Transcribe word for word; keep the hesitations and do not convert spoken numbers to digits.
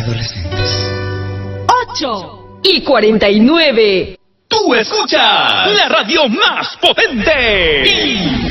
Adolescentes. ocho y cuarenta y nueve. Tú escuchas la radio más potente.